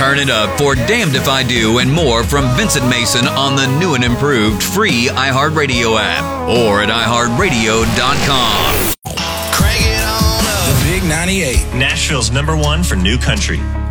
Turn it up for Damned If I Do and more from Vincent Mason on the new and improved free iHeartRadio app or at iHeartRadio.com. Crank it on up. The Big 98. Nashville's #1 for new country.